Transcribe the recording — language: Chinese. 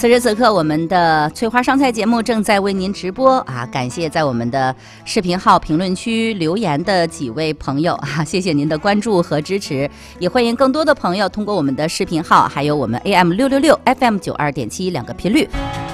此时此刻，我们的翠花上菜节目正在为您直播啊！感谢在我们的视频号评论区留言的几位朋友啊，谢谢您的关注和支持，也欢迎更多的朋友通过我们的视频号，还有我们 AM 666 FM 92.7两个频率